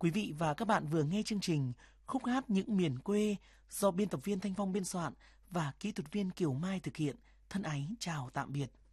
Quý vị và các bạn vừa nghe chương trình Khúc hát những miền quê do biên tập viên Thanh Phong biên soạn và kỹ thuật viên Kiều Mai thực hiện. Thân ái chào tạm biệt.